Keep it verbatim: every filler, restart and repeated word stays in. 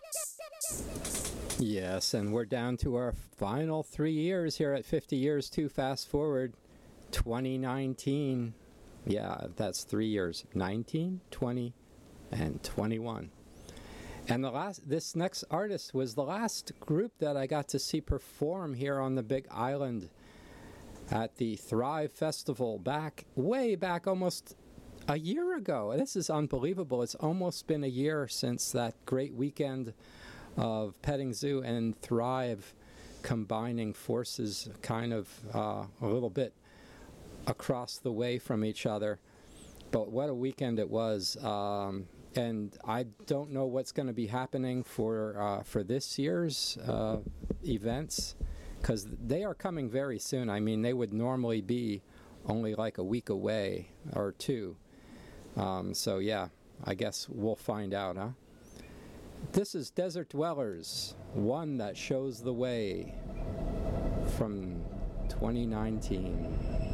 Yes, and we're down to our final three years here at fifty Years to Fast Forward, twenty nineteen. Yeah, that's three years, nineteen, twenty, and twenty-one. And the last, this next artist was the last group that I got to see perform here on the Big Island at the Thrive Festival back, way back, almost a year ago. This is unbelievable. It's almost been a year since that great weekend of Petting Zoo and Thrive combining forces kind of uh, a little bit across the way from each other. But what a weekend it was. Um, and I don't know what's going to be happening for uh, for this year's uh, events, because they are coming very soon. I mean, they would normally be only like a week away or two. Um, so yeah, I guess we'll find out, huh? This is Desert Dwellers, One That Shows the Way, from twenty nineteen.